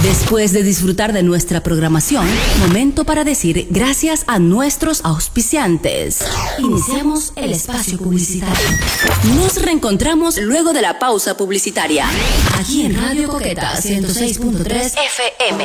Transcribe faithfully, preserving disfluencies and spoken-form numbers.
Después de disfrutar de nuestra programación, momento para decir gracias a nuestros auspiciantes. Iniciamos el espacio publicitario. Nos reencontramos luego de la pausa publicitaria. Aquí en Radio Coqueta ciento seis punto tres F M.